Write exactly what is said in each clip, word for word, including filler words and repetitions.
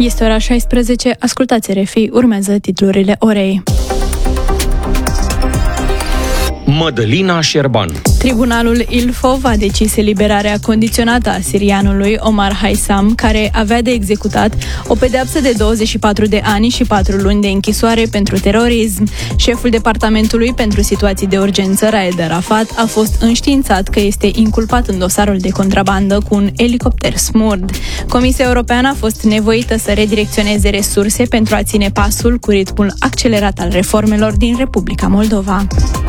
Este ora șaisprezece, ascultați R F I, urmează titlurile orei. Mădălina Șerban. Tribunalul Ilfov a decis eliberarea condiționată a sirianului Omar Haisam, care avea de executat o pedeapsă de douăzeci și patru de ani și patru luni de închisoare pentru terorism. Șeful Departamentului pentru Situații de Urgență, Raed Arafat, a fost înștiințat că este inculpat în dosarul de contrabandă cu un elicopter Smurd. Comisia Europeană a fost nevoită să redirecționeze resurse pentru a ține pasul cu ritmul accelerat al reformelor din Republica Moldova.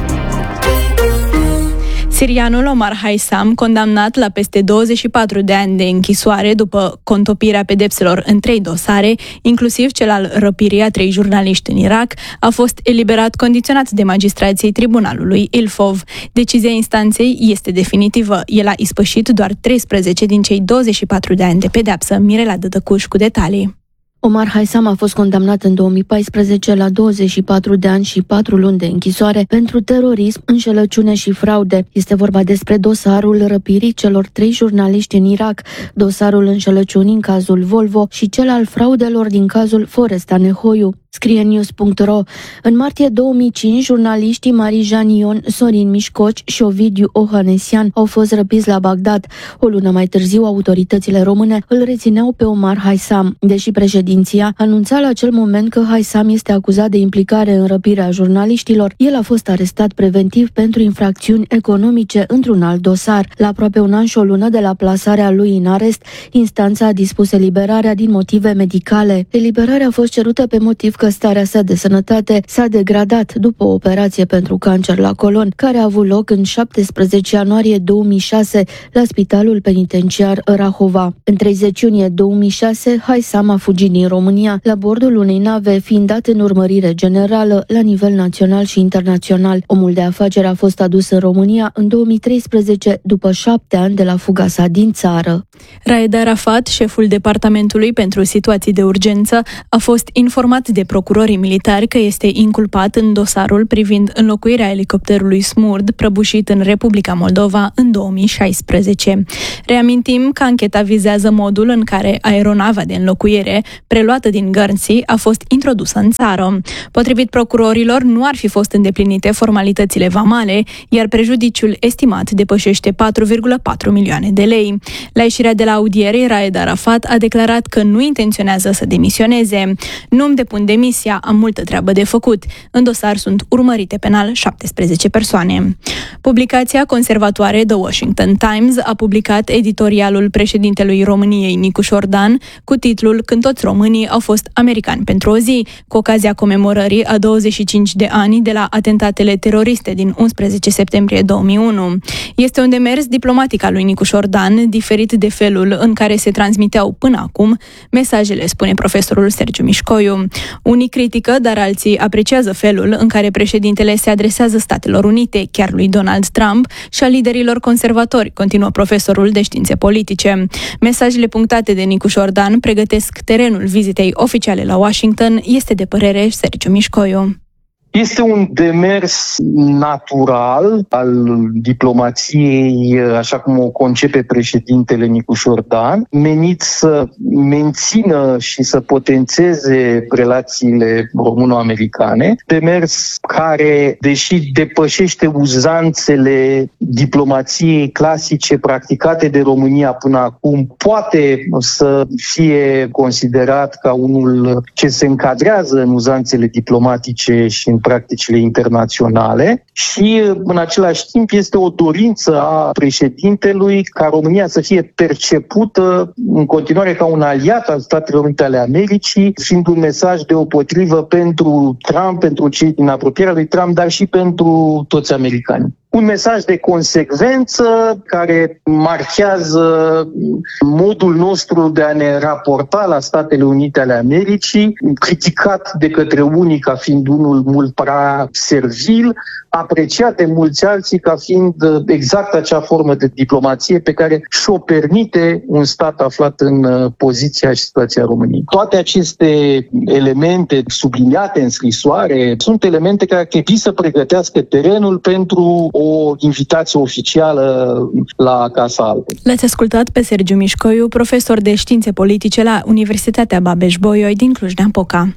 Sirianul Omar Haisam, condamnat la peste douăzeci și patru de ani de închisoare după contopirea pedepselor în trei dosare, inclusiv cel al răpirii a trei jurnaliști în Irak, a fost eliberat condiționat de magistrații Tribunalului Ilfov. Decizia instanței este definitivă. El a ispășit doar treisprezece din cei douăzeci și patru de ani de pedeapsă. Mirela Dădăcuș cu detalii. Omar Haisam a fost condamnat în două mii paisprezece la douăzeci și patru de ani și patru luni de închisoare pentru terorism, înșelăciune și fraude. Este vorba despre dosarul răpirii celor trei jurnaliști în Irak, dosarul înșelăciunii în cazul Volvo și cel al fraudelor din cazul Foresta Nehoiu. Scrie news punct ro. În martie două mii cinci, jurnaliștii Marijan Ion, Sorin Mișcoci și Ovidiu Ohanesian au fost răpiți la Bagdad. O lună mai târziu, autoritățile române îl rețineau pe Omar Haisam, deși președinția anunța la acel moment că Haisam este acuzat de implicare în răpirea jurnaliștilor. El a fost arestat preventiv pentru infracțiuni economice într-un alt dosar. La aproape un an și o lună de la plasarea lui în arest, instanța a dispus eliberarea din motive medicale. Eliberarea a fost cerută pe motiv că starea sa de sănătate s-a degradat după o operație pentru cancer la colon, care a avut loc în șaptesprezece ianuarie două mii șase la Spitalul Penitenciar Rahova. În treizeci iunie două mii șase, Haisam a fugit din România la bordul unei nave, fiind dat în urmărire generală la nivel național și internațional. Omul de afaceri a fost adus în România în două mii treisprezece, după șapte ani de la fuga sa din țară. Raed Arafat, șeful Departamentului pentru Situații de Urgență, a fost informat de procurorii militari că este inculpat în dosarul privind înlocuirea elicopterului Smurd prăbușit în Republica Moldova în două mii șaisprezece. Reamintim că ancheta vizează modul în care aeronava de înlocuire, preluată din Guernsey, a fost introdusă în țară. Potrivit procurorilor, nu ar fi fost îndeplinite formalitățile vamale, iar prejudiciul estimat depășește patru virgulă patru milioane de lei. La ieșirea de la audiere, Raed Arafat a declarat că nu intenționează să demisioneze. Nu-mi depun demisia, am multă treabă de făcut. În dosar sunt urmărite penal șaptesprezece persoane. Publicația conservatoare The Washington Times a publicat editorialul președintelui României Nicu Șordan cu titlul Când toți românii au fost americani pentru o zi, cu ocazia comemorării a douăzeci și cinci de ani de la atentatele teroriste din unsprezece septembrie două mii unu. Este un demers diplomatic al lui Nicu Șordan, diferit de felul în care se transmiteau până acum mesajele, spune profesorul Sergiu Mișcoiu. Unii critică, dar alții apreciază felul în care președintele se adresează Statelor Unite, chiar lui Donald Trump și a liderilor conservatori, continuă profesorul de științe politice. Mesajele punctate de Nicu Șordan pregătesc terenul vizitei oficiale la Washington, este de părere Sergiu Mișcoiu. Este un demers natural al diplomației, așa cum o concepe președintele Nicu Șordan, menit să mențină și să potențeze relațiile româno-americane. Demers care, deși depășește uzanțele diplomației clasice practicate de România până acum, poate să fie considerat ca unul ce se încadrează în uzanțele diplomatice și în practicile internaționale și în același timp este o dorință a președintelui ca România să fie percepută în continuare ca un aliat al Statelor Unite ale Americii, fiind un mesaj deopotrivă pentru Trump, pentru cei din apropierea lui Trump, dar și pentru toți americanii. Un mesaj de consecvență care marchează modul nostru de a ne raporta la Statele Unite ale Americii, criticat de către unii ca fiind unul mult prea servil, apreciat de mulți alții ca fiind exact acea formă de diplomație pe care și-o permite un stat aflat în poziția și situația României. Toate aceste elemente subliniate în scrisoare sunt elemente care ar trebui să pregătească terenul pentru o o invitație oficială la Casa Albă. L-ați ascultat pe Sergiu Mișcoiu, profesor de științe politice la Universitatea Babeș-Bolyai din Cluj-Napoca.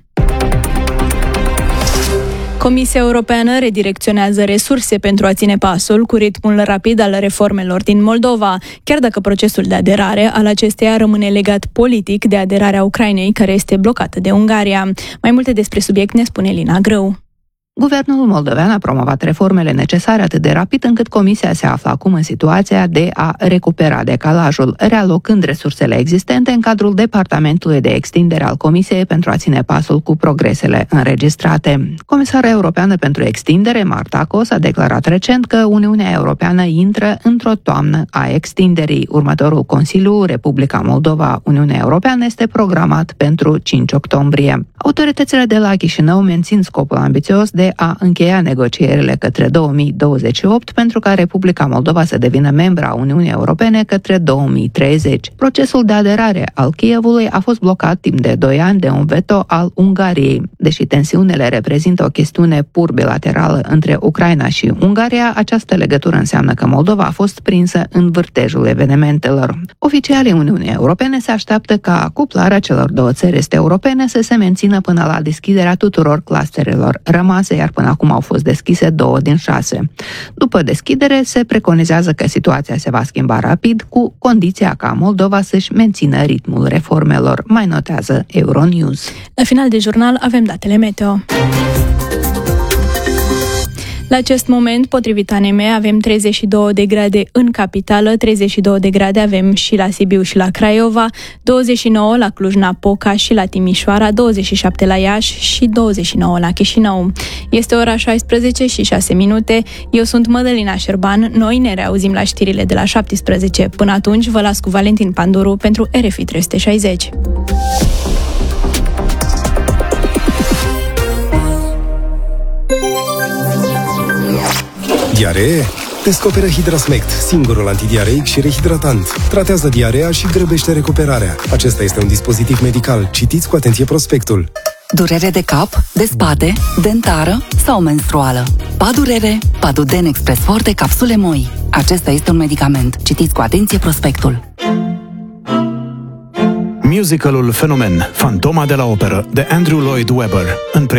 Comisia Europeană redirecționează resurse pentru a ține pasul cu ritmul rapid al reformelor din Moldova, chiar dacă procesul de aderare al acesteia rămâne legat politic de aderarea Ucrainei, care este blocată de Ungaria. Mai multe despre subiect ne spune Lina Grâu. Guvernul moldovean a promovat reformele necesare atât de rapid încât Comisia se află acum în situația de a recupera decalajul, realocând resursele existente în cadrul Departamentului de Extindere al Comisiei pentru a ține pasul cu progresele înregistrate. Comisara Europeană pentru Extindere, Marta Kos, a declarat recent că Uniunea Europeană intră într-o toamnă a extinderii. Următorul Consiliu, Republica Moldova, Uniunea Europeană, este programat pentru cinci octombrie. Autoritățile de la Chișinău mențin scopul ambițios de a încheia negocierile către două mii douăzeci și opt pentru ca Republica Moldova să devină membra a Uniunii Europene către două mii treizeci. Procesul de aderare al Kievului a fost blocat timp de doi ani de un veto al Ungariei. Deși tensiunile reprezintă o chestiune pur bilaterală între Ucraina și Ungaria, această legătură înseamnă că Moldova a fost prinsă în vârtejul evenimentelor. Oficialii Uniunii Europene se așteaptă ca cuplarea celor două țări este europene să se mențină până la deschiderea tuturor clusterelor rămase, iar până acum au fost deschise două din șase. După deschidere, se preconizează că situația se va schimba rapid, cu condiția ca Moldova să-și mențină ritmul reformelor, mai notează Euronews. La final de jurnal avem datele meteo. La acest moment, potrivit A N M, avem treizeci și două de grade în capitală, treizeci și două de grade avem și la Sibiu și la Craiova, douăzeci și nouă la Cluj-Napoca și la Timișoara, douăzeci și șapte la Iași și douăzeci și nouă la Chișinău. Este ora șaisprezece și șase minute. Eu sunt Mădălina Șerban. Noi ne reauzim la știrile de la șaptesprezece. Până atunci, vă las cu Valentin Panduru pentru R F I trei sute șaizeci. Diaree? Descoperă Hidrasmect, singurul antidiareic și rehidratant. Tratează diarea și grăbește recuperarea. Acesta este un dispozitiv medical. Citiți cu atenție prospectul. Durere de cap, de spate, dentară sau menstruală. Padurere, Paduden Express Forte capsule moi. Acesta este un medicament. Citiți cu atenție prospectul. Musicalul Fenomen, Fantoma de la Operă, de Andrew Lloyd Webber, în